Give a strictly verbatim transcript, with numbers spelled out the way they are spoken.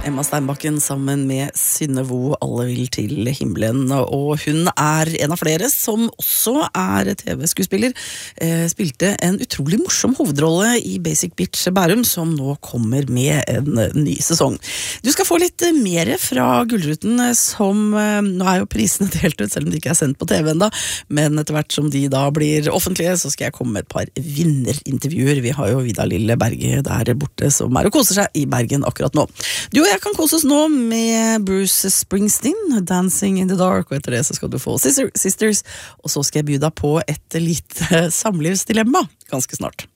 Emma Steinbakken sammen med Synnevo, alle vil til himmelen, og hun er en av flere som også er tv-skuespiller, eh, spilte en utrolig morsom hovedrolle i Basic Bitch Bærum, som nå kommer med en ny sesong. Du skal få litt mer fra Gullruten, som, eh, nå er jo prisene delt ut, selv om de ikke er sendt på T V enda, men etter hvert som de da blir offentlige, så skal jeg komme med et par vinnerintervjuer. Vi har jo Vidar Lille Berge der borte, som er og koser seg i Bergen akkurat nå. Du og jeg kan kose oss nå med Bruce Springsteen, Dancing in the Dark, og etter det så skal du få Sister, Sisters, og så skal jeg by deg på et lite samlivsdilemma ganske snart.